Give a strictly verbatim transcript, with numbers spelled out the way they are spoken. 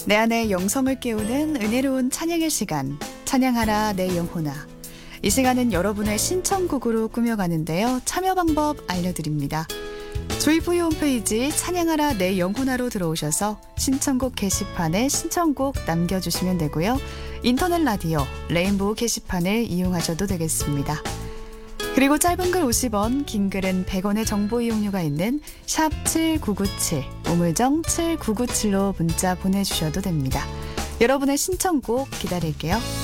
내 안에 영성을 깨우는 은혜로운 찬양의 시간, 찬양하라 내 영혼아. 이 시간은 여러분의 신청곡으로 꾸며가는데요. 참여 방법 알려드립니다. 조이브이 홈페이지 찬양하라 내 영혼아로 들어오셔서 신청곡 게시판에 신청곡 남겨주시면 되고요. 인터넷 라디오 레인보우 게시판을 이용하셔도 되겠습니다. 그리고 짧은 글 오십 원, 긴 글은 백 원의 정보 이용료가 있는 샵 칠구구칠, 우물정 칠구구칠로 문자 보내주셔도 됩니다. 여러분의 신청곡 기다릴게요.